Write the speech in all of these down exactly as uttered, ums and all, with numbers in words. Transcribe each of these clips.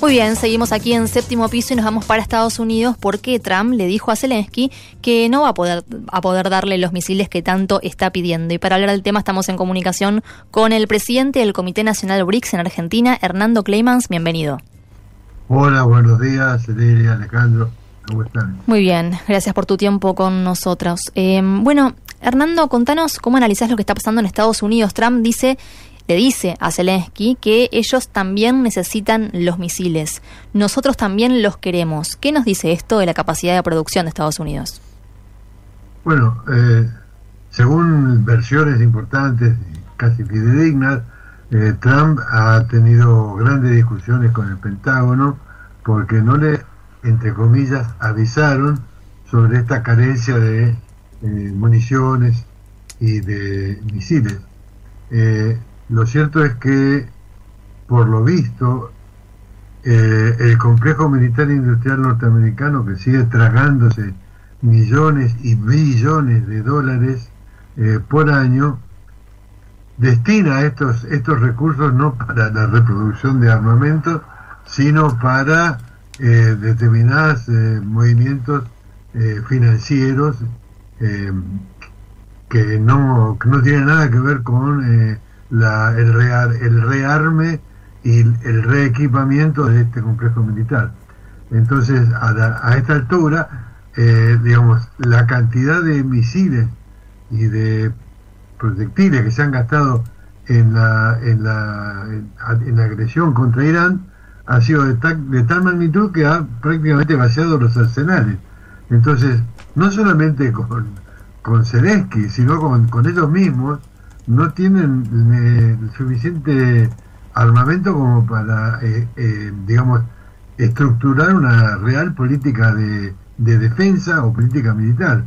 Muy bien, seguimos aquí en Séptimo Piso y nos vamos para Estados Unidos porque Trump le dijo a Zelensky que no va a poder, a poder darle los misiles que tanto está pidiendo. Y para hablar del tema estamos en comunicación con el presidente del Comité Nacional B R I C S en Argentina, Hernando Cleymans. Bienvenido. Hola, buenos días, Cecilia, Alejandro. ¿Cómo están? Muy bien, gracias por tu tiempo con nosotros. Eh, bueno, Hernando, contanos cómo analizás lo que está pasando en Estados Unidos. Trump dice... le dice a Zelensky que ellos también necesitan los misiles. Nosotros también los queremos. ¿Qué nos dice esto de la capacidad de producción de Estados Unidos? Bueno, eh, según versiones importantes, casi fidedignas, eh, Trump ha tenido grandes discusiones con el Pentágono porque no le, entre comillas, avisaron sobre esta carencia de eh, municiones y de misiles. Eh, Lo cierto es que, por lo visto, eh, el complejo militar industrial norteamericano, que sigue tragándose millones y billones de dólares eh, por año, destina estos, estos recursos no para la reproducción de armamento, sino para eh, determinados eh, movimientos eh, financieros eh, que, no, que no tienen nada que ver con... Eh, La, el, rear, el rearme y el reequipamiento de este complejo militar. Entonces, a, la, a esta altura, eh, digamos, la cantidad de misiles y de proyectiles que se han gastado en la, en la, en, en la agresión contra Irán ha sido de, ta, de tal magnitud que ha prácticamente vaciado los arsenales. Entonces, no solamente con, con Zelensky, sino con, con ellos mismos, no tienen eh, suficiente armamento como para, eh, eh, digamos, estructurar una real política de, de defensa o política militar.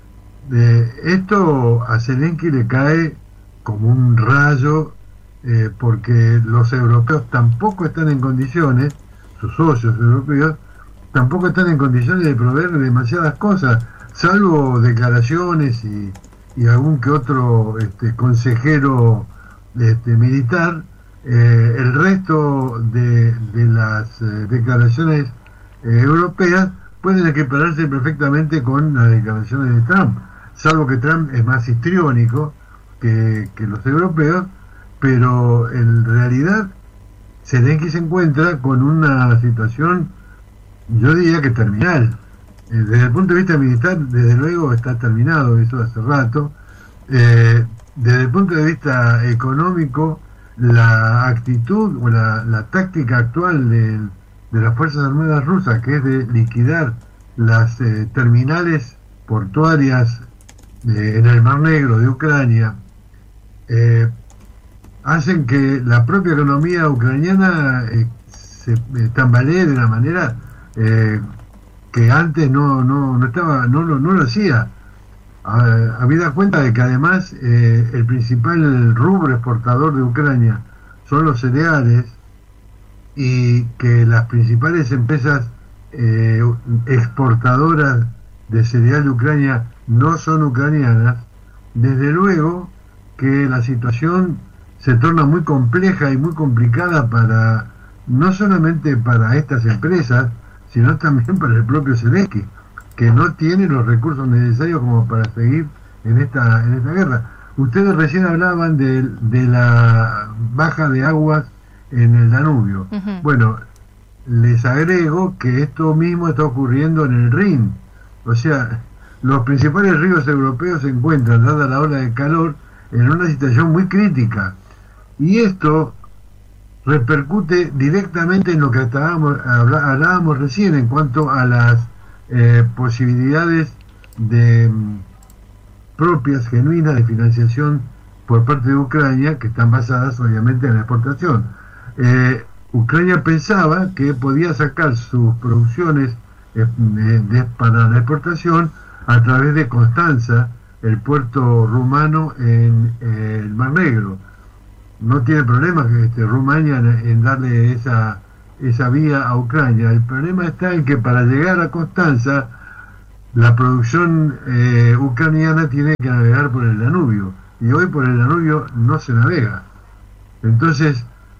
Eh, esto a Zelensky le cae como un rayo eh, porque los europeos tampoco están en condiciones, sus socios europeos, tampoco están en condiciones de proveer demasiadas cosas, salvo declaraciones y y algún que otro este, consejero este, militar. Eh, el resto de, de las eh, declaraciones eh, europeas pueden equipararse perfectamente con las declaraciones de Trump, salvo que Trump es más histriónico que, que los europeos, pero en realidad Zelensky se encuentra con una situación, yo diría que terminal. Desde el punto de vista militar, desde luego está terminado eso hace rato. Eh, desde el punto de vista económico, la actitud o la, la táctica actual de, de las Fuerzas Armadas rusas, que es de liquidar las eh, terminales portuarias eh, en el Mar Negro de Ucrania, eh, hacen que la propia economía ucraniana eh, se eh, tambalee de una manera eh, que antes no no no estaba no lo no lo hacía. Ah, habida cuenta de que además eh, el principal rubro exportador de Ucrania son los cereales y que las principales empresas eh, exportadoras de cereal de Ucrania no son ucranianas, desde luego que la situación se torna muy compleja y muy complicada para no solamente para estas empresas, sino también para el propio Zelensky, que no tiene los recursos necesarios como para seguir en esta en esta guerra. Ustedes recién hablaban de, de la baja de aguas en el Danubio. Uh-huh. Bueno, les agrego que esto mismo está ocurriendo en el Rin. O sea, los principales ríos europeos se encuentran, dada la ola de calor, en una situación muy crítica. Y esto repercute directamente en lo que estábamos, hablábamos recién en cuanto a las eh, posibilidades de propias, genuinas, de financiación por parte de Ucrania, que están basadas obviamente en la exportación. Eh, Ucrania pensaba que podía sacar sus producciones eh, de, para la exportación a través de Constanza, el puerto rumano en eh, el Mar Negro. No tiene problema que este, Rumania en, en darle esa esa vía a Ucrania. El problema está en que para llegar a Constanza la producción eh, ucraniana tiene que navegar por el Danubio, y hoy por el Danubio no se navega. Entonces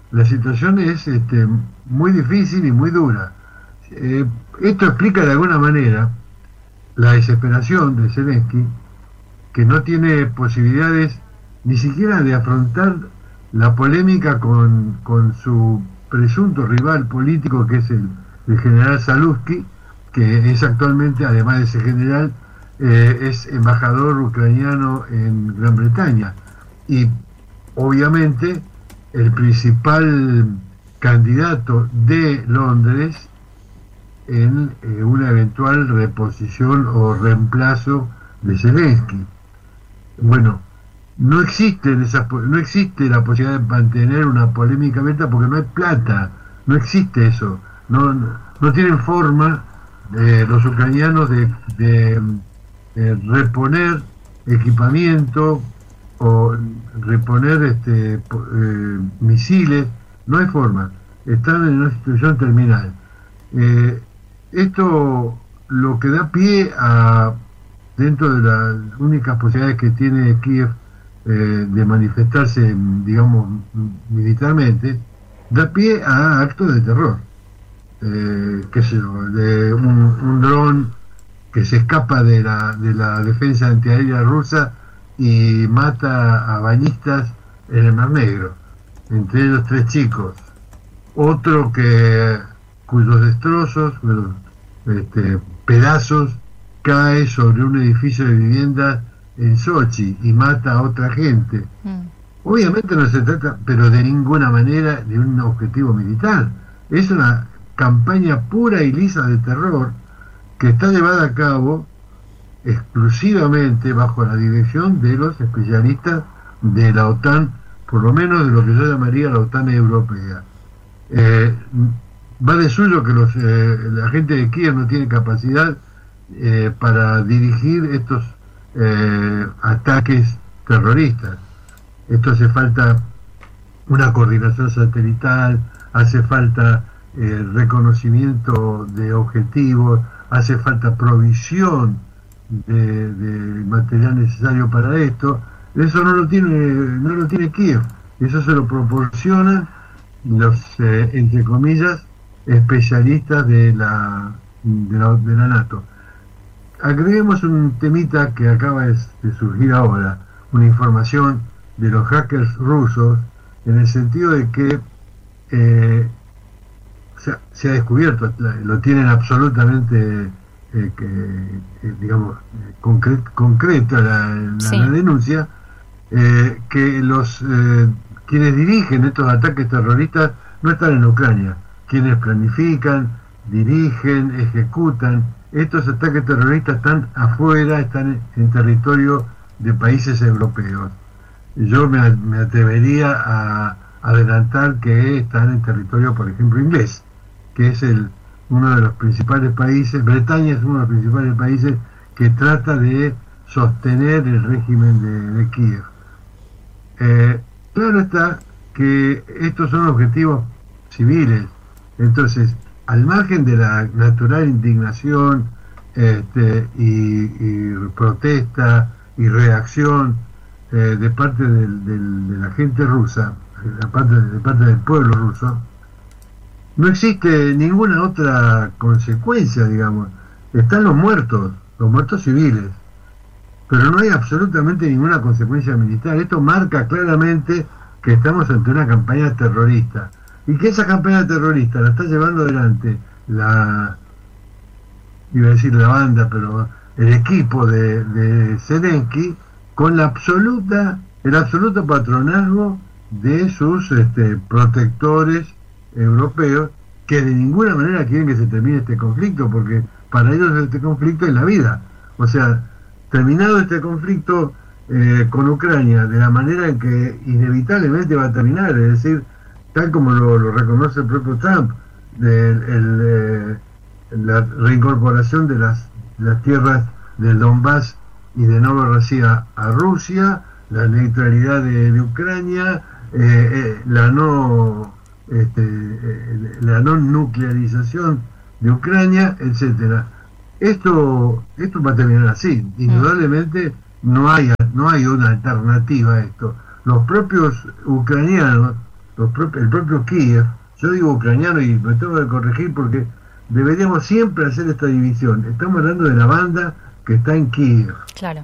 la situación es este, muy difícil y muy dura. Eh, esto explica de alguna manera la desesperación de Zelensky, que no tiene posibilidades ni siquiera de afrontar la polémica con, con su presunto rival político, que es el, el general Zaluzky, que es actualmente, además de ser general, eh, es embajador ucraniano en Gran Bretaña. Y obviamente el principal candidato de Londres en eh, una eventual reposición o reemplazo de Zelensky. Bueno, no existe, esas, no existe la posibilidad de mantener una polémica abierta porque no hay plata, no existe eso, no, no, no tienen forma eh, los ucranianos de, de eh, reponer equipamiento o reponer este, eh, misiles, no hay forma, están en una situación terminal. Eh, esto lo que da pie a, dentro de las únicas posibilidades que tiene Kiev eh, de manifestarse, digamos, militarmente, da pie a actos de terror. Eh, qué sé yo, de un, un dron que se escapa de la, de la defensa antiaérea rusa y mata a bañistas en el Mar Negro, entre ellos tres chicos. Otro que cuyos destrozos, cuyos este, pedazos, cae sobre un edificio de vivienda en Sochi y mata a otra gente. Mm. Obviamente no se trata, pero de ninguna manera, de un objetivo militar. Es una campaña pura y lisa de terror que está llevada a cabo exclusivamente bajo la dirección de los especialistas de la OTAN, por lo menos de lo que yo llamaría la OTAN europea. Eh, va de suyo que los, eh, la gente de Kiev no tiene capacidad eh, para dirigir estos eh, ataques terroristas. Esto hace falta una coordinación satelital, hace falta eh, reconocimiento de objetivos, hace falta provisión de, de material necesario para esto. Eso no lo tiene, no lo tiene Kiev, eso se lo proporcionan los, eh, entre comillas, especialistas de la, de la, de la NATO. Agreguemos un temita que acaba de, de surgir ahora, una información de los hackers rusos, en el sentido de que eh, se, ha, se ha descubierto, lo tienen absolutamente eh, que, eh, digamos, concre concreta la, la, sí. la denuncia, eh, que los eh, quienes dirigen estos ataques terroristas no están en Ucrania. Quienes planifican, dirigen, ejecutan estos ataques terroristas están afuera, están en territorio de países europeos. Yo me, me atrevería a adelantar que están en territorio, por ejemplo, inglés, que es el uno de los principales países. Bretaña es uno de los principales países que trata de sostener el régimen de, de Kiev. Eh, claro está que estos son objetivos civiles. Entonces, al margen de la natural indignación este, y, y protesta y reacción eh, de parte del, del, de la gente rusa, de parte, de parte del pueblo ruso, no existe ninguna otra consecuencia, digamos. Están los muertos, los muertos civiles, pero no hay absolutamente ninguna consecuencia militar. Esto marca claramente que estamos ante una campaña terrorista. Y que esa campaña terrorista la está llevando adelante la, iba a decir la banda, pero el equipo de, de Zelensky, con la absoluta, el absoluto patronazgo de sus este, protectores europeos, que de ninguna manera quieren que se termine este conflicto, porque para ellos este conflicto es la vida. O sea, terminado este conflicto eh, con Ucrania, de la manera en que inevitablemente va a terminar, es decir, tal como lo, lo reconoce el propio Trump, de, el, eh, la reincorporación de las, las tierras del Donbass y de Novorossiya a Rusia, la neutralidad de, de Ucrania, eh, eh, la no este, eh, la no nuclearización de Ucrania, etcétera. Esto esto va a terminar así. Indudablemente no hay no hay una alternativa a esto. Los propios ucranianos los propios, el propio Kiev, yo digo ucraniano y me tengo que corregir porque deberíamos siempre hacer esta división. Estamos hablando de la banda que está en Kiev. Claro.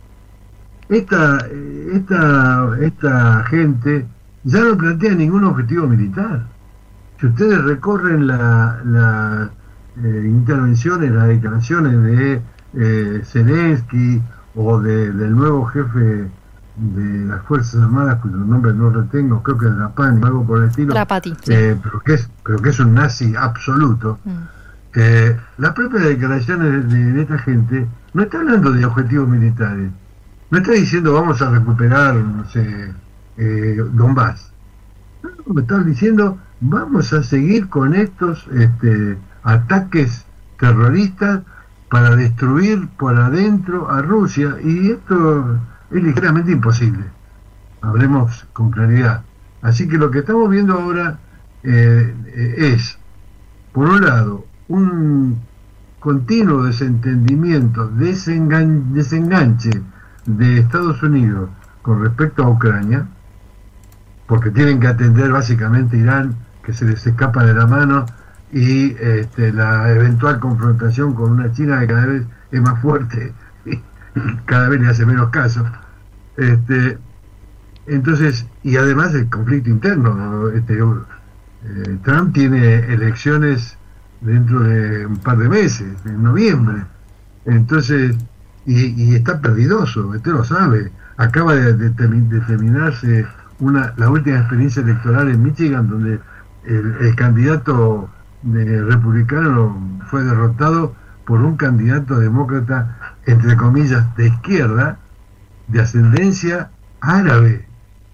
Esta, esta, esta gente ya no plantea ningún objetivo militar. Si ustedes recorren las la, eh, intervenciones, las declaraciones de eh, Zelensky o de, del nuevo jefe de las Fuerzas Armadas, cuyo nombre no retengo, creo que es Rapani o algo por el estilo, Rapati, sí. eh, pero, que es, pero que es un nazi absoluto. Mm. Eh, las propias declaraciones de, de esta gente no está hablando de objetivos militares, no está diciendo vamos a recuperar, no sé, eh, Donbass. No, me están diciendo vamos a seguir con estos este, ataques terroristas para destruir por adentro a Rusia, y esto es ligeramente imposible, hablemos con claridad. Así que lo que estamos viendo ahora eh, es, por un lado, un continuo desentendimiento, desengan desenganche de Estados Unidos con respecto a Ucrania, porque tienen que atender básicamente Irán, que se les escapa de la mano, y este, la eventual confrontación con una China que cada vez es más fuerte y cada vez le hace menos caso. Este, entonces, y además el conflicto interno, este, eh, Trump tiene elecciones dentro de un par de meses, en noviembre, entonces, y, y está perdidoso, usted lo sabe, acaba de, de, de terminarse una, la última experiencia electoral en Michigan, donde el, el candidato de republicano fue derrotado por un candidato demócrata, entre comillas, de izquierda, de ascendencia árabe.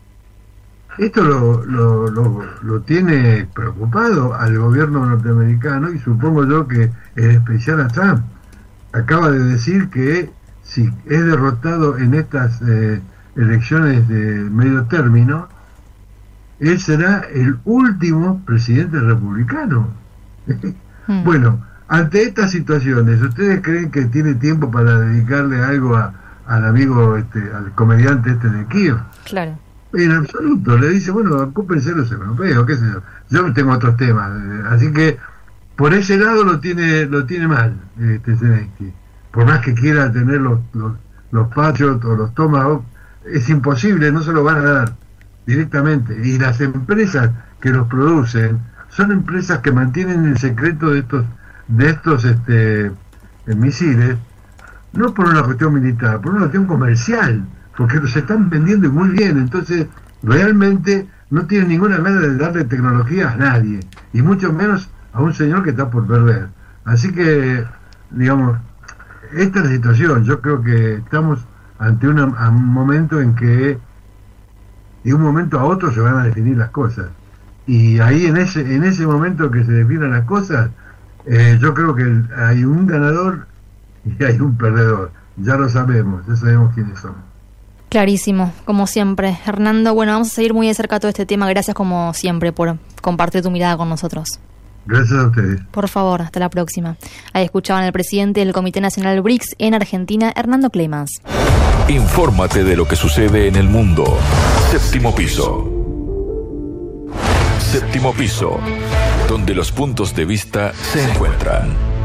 Esto lo, lo, lo, lo tiene preocupado al gobierno norteamericano, y supongo yo que en especial a Trump. Acaba de decir que si es derrotado en estas eh, elecciones de medio término, él será el último presidente republicano. Mm. Bueno, ante estas situaciones, ¿ustedes creen que tiene tiempo para dedicarle algo a, al amigo, este, al comediante este de Kiev? Claro. En absoluto. Le dice, bueno, ocúpense los europeos, qué sé yo. Yo tengo otros temas. Así que, por ese lado lo tiene lo tiene mal, este Zelensky. Por más que quiera tener los, los, los Patriot o los Tomahawk, es imposible, no se lo van a dar directamente. Y las empresas que los producen son empresas que mantienen el secreto de estos de estos este misiles, no por una cuestión militar, por una cuestión comercial, porque los están vendiendo y muy bien. Entonces realmente no tienen ninguna manera de darle tecnología a nadie, y mucho menos a un señor que está por perder. Así que, digamos, esta es la situación. Yo creo que estamos ante una, a un momento en que de un momento a otro se van a definir las cosas, y ahí en ese en ese momento que se definan las cosas, eh, yo creo que hay un ganador y hay un perdedor. Ya lo sabemos, ya sabemos quiénes son. Clarísimo, como siempre. Hernando, bueno, vamos a seguir muy de cerca todo este tema. Gracias como siempre por compartir tu mirada con nosotros. Gracias a ustedes. Por favor, hasta la próxima. Ahí escuchaban al presidente del Comité Nacional B R I C S en Argentina, Hernando Clemans. Infórmate de lo que sucede en el mundo. Séptimo piso. Séptimo piso, donde los puntos de vista se encuentran.